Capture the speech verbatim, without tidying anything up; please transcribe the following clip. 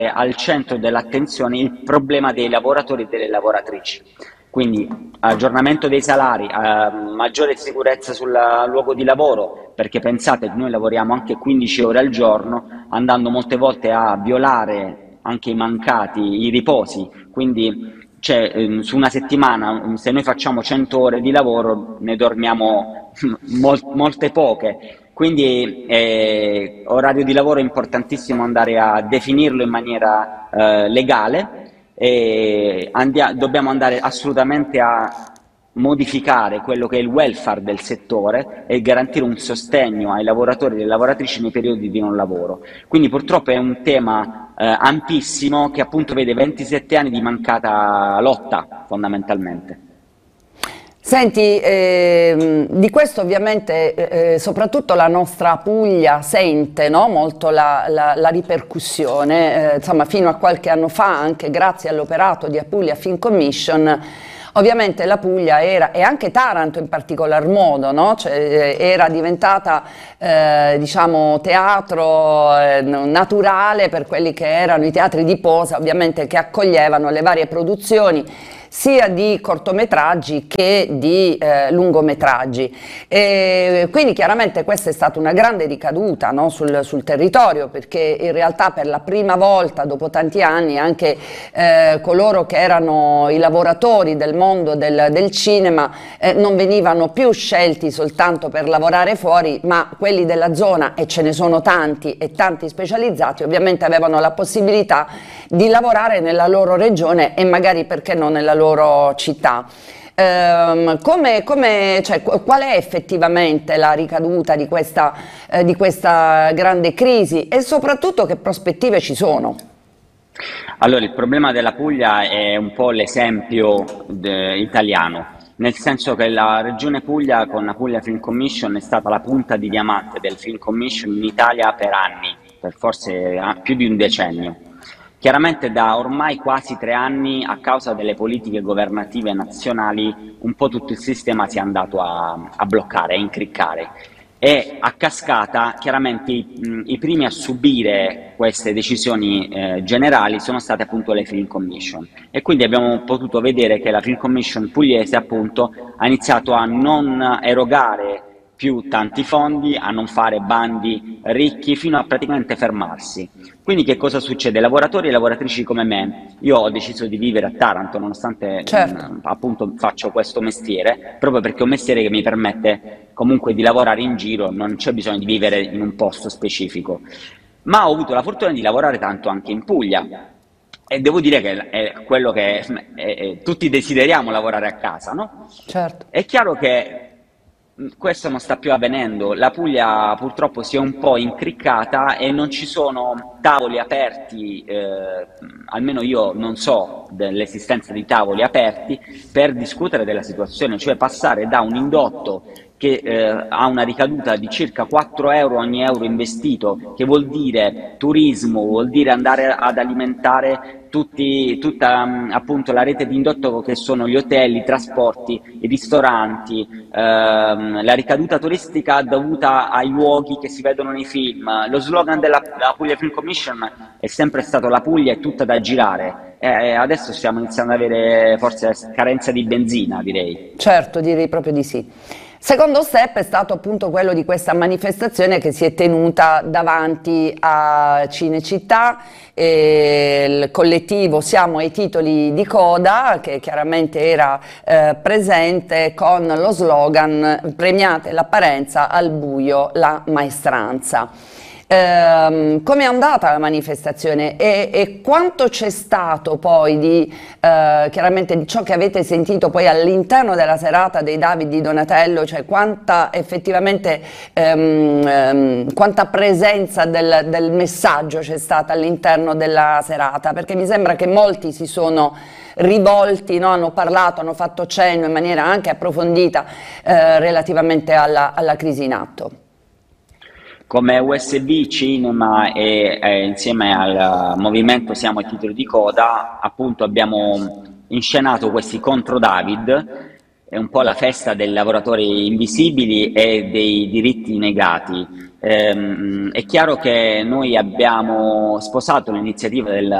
al centro dell'attenzione il problema dei lavoratori e delle lavoratrici. Quindi aggiornamento dei salari, eh, maggiore sicurezza sul luogo di lavoro, perché pensate, noi lavoriamo anche quindici ore al giorno, andando molte volte a violare anche i mancati, i riposi. Quindi cioè, ehm, su una settimana, se noi facciamo cento ore di lavoro, ne dormiamo mol- molte poche. Quindi eh, orario di lavoro è importantissimo andare a definirlo in maniera eh, legale e andia- dobbiamo andare assolutamente a modificare quello che è il welfare del settore e garantire un sostegno ai lavoratori e alle lavoratrici nei periodi di non lavoro. Quindi purtroppo è un tema eh, ampissimo che appunto vede ventisette anni di mancata lotta fondamentalmente. Senti, ehm, di questo ovviamente eh, eh, soprattutto la nostra Puglia sente, no, molto la, la- la ripercussione, eh, insomma fino a qualche anno fa, anche grazie all'operato di Apulia Film Commission, ovviamente la Puglia era, e anche Taranto in particolar modo, no? Cioè, eh, era diventata eh, diciamo teatro eh, naturale per quelli che erano i teatri di posa, ovviamente che accoglievano le varie produzioni sia di cortometraggi che di eh, lungometraggi. E quindi chiaramente questa è stata una grande ricaduta, no, sul, sul territorio, perché in realtà per la prima volta dopo tanti anni anche eh, coloro che erano i lavoratori del mondo del, del cinema eh, non venivano più scelti soltanto per lavorare fuori, ma quelli della zona, e ce ne sono tanti e tanti specializzati, ovviamente avevano la possibilità di lavorare nella loro regione e magari perché no nella loro città. Ehm, come, come, cioè, qual è effettivamente la ricaduta di questa, eh, di questa grande crisi e soprattutto che prospettive ci sono? Allora, il problema della Puglia è un po' l'esempio de- italiano, nel senso che la Regione Puglia con la Puglia Film Commission è stata la punta di diamante del Film Commission in Italia per anni, per forse ah, più di un decennio. Chiaramente da ormai quasi tre anni, a causa delle politiche governative nazionali, un po' tutto il sistema si è andato a, a bloccare, a incriccare e a cascata chiaramente i, mh, i primi a subire queste decisioni eh, generali sono state appunto le Film Commission e quindi abbiamo potuto vedere che la Film Commission pugliese appunto ha iniziato a non erogare più tanti fondi, a non fare bandi ricchi fino a praticamente fermarsi. Quindi che cosa succede? Lavoratori e lavoratrici come me, io ho deciso di vivere a Taranto nonostante Certo. mh, appunto faccio questo mestiere, proprio perché è un mestiere che mi permette comunque di lavorare in giro, non c'è bisogno di vivere in un posto specifico. Ma ho avuto la fortuna di lavorare tanto anche in Puglia e devo dire che è quello che è- è- tutti desideriamo lavorare a casa, no? Certo. È chiaro che mh, questo non sta più avvenendo, la Puglia purtroppo si è un po' incriccata e non ci sono tavoli aperti, eh, almeno io non so dell'esistenza di tavoli aperti per discutere della situazione, cioè passare da un indotto che eh, ha una ricaduta di circa quattro euro ogni euro investito, che vuol dire turismo, vuol dire andare ad alimentare tutti, tutta mh, appunto la rete di indotto che sono gli hotel, i trasporti, i ristoranti, ehm, la ricaduta turistica dovuta ai luoghi che si vedono nei film. Lo slogan della, della Puglia Film Commission è sempre stato la Puglia è tutta da girare. E adesso stiamo iniziando ad avere forse carenza di benzina, direi. Certo, direi proprio di sì. Secondo step è stato appunto quello di questa manifestazione che si è tenuta davanti a Cinecittà, e il collettivo Siamo ai titoli di coda, che chiaramente era eh, presente con lo slogan "Premiate l'apparenza, al buio la maestranza". Ehm, come è andata la manifestazione e, e quanto c'è stato poi di, eh, chiaramente di ciò che avete sentito poi all'interno della serata dei David di Donatello, cioè quanta effettivamente, ehm, ehm, quanta presenza del, del messaggio c'è stata all'interno della serata, perché mi sembra che molti si sono rivolti, no? Hanno parlato, hanno fatto cenno in maniera anche approfondita eh, relativamente alla, alla crisi in atto. Come U S B Cinema e eh, insieme al movimento Siamo ai titoli di coda, appunto abbiamo inscenato questi contro David è un po' la festa dei lavoratori invisibili e dei diritti negati. Ehm, è chiaro che noi abbiamo sposato l'iniziativa del